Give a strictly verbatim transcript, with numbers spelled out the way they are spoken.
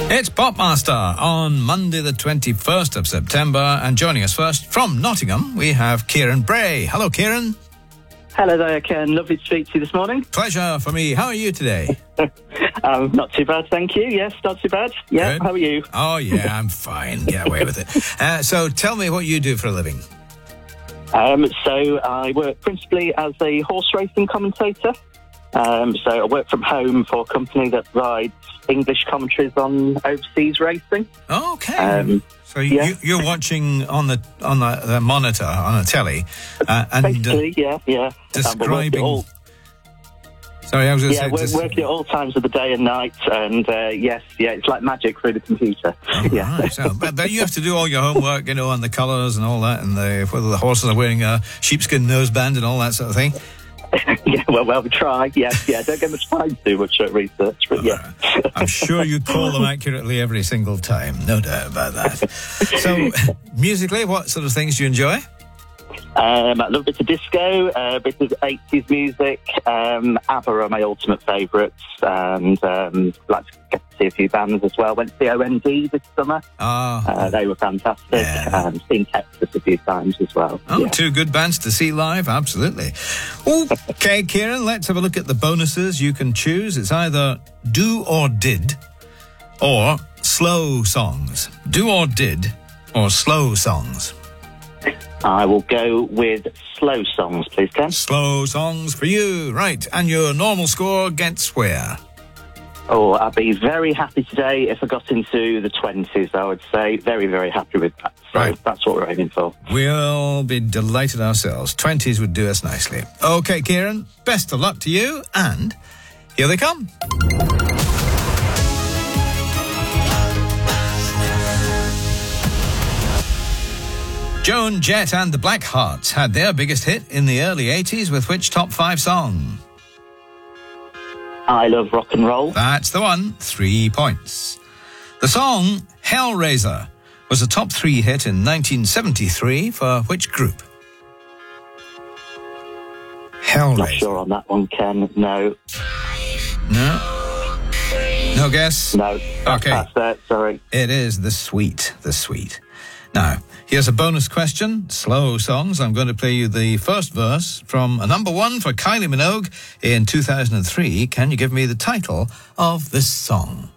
It's Popmaster on Monday the twenty-first of September, and joining us first from Nottingham we have Kieran Bray. Hello, Kieran. Hello there, Ken. Lovely to speak to you this morning. Pleasure for me. How are you today? um, not too bad, thank you. Yes, not too bad. Yeah, Good. How are you? Oh, yeah, I'm fine. Get away with it. Uh, so tell me what you do for a living. Um, so I work principally as a horse racing commentator. Um, so I work from home for a company that provides English commentaries on overseas racing. Okay. Um, so you, yeah. you, you're watching on the on the, the monitor on a telly, uh, and Basically, uh, yeah, yeah. describing. Um, all, Sorry, I was going to yeah, say. we're just... working at all times of the day and night, and uh, yes, yeah, it's like magic through the computer. Oh, yeah. right. So, but, but you have to do all your homework, you know, on the colours and all that, and the, whether the horses are wearing a sheepskin noseband and all that sort of thing. yeah, well, well, we try. Yes, yeah. Don't get much time to do much research, but yeah. I'm sure you call them accurately every single time. No doubt about that. So, musically, what sort of things do you enjoy? Um, I love a bit of disco, a bit of eighties music. Um, ABBA are my ultimate favourites, and um, like to get to see a few bands as well. Went to see O N D this summer. Ah, uh, they were fantastic. Yeah. Um, seen Texas a few times as well. Oh, yeah. Two good bands to see live, absolutely. Okay, Kieran, let's have a look at the bonuses you can choose. It's either do or did, or slow songs. Do or did, or slow songs. I will go with slow songs, please, Ken. Slow songs for you, right. And your normal score gets where? Oh, I'd be very happy today if I got into the twenties, I would say. Very, very happy with that. So Right. That's what we're aiming for. We'll be delighted ourselves. twenties would do us nicely. Okay, Kieran, best of luck to you, and here they come. Joan Jett and the Blackhearts had their biggest hit in the early eighties with which top five song? I Love Rock and Roll. That's the one. Three points. The song Hellraiser was a top three hit in nineteen seventy-three for which group? Hellraiser. Not sure on that one, Ken. No. No? No guess? No. Okay. That's it. Sorry. It is The Sweet, The Sweet. Now, here's a bonus question. Slow songs. I'm going to play you the first verse from a number one for Kylie Minogue in two thousand three. Can you give me the title of this song?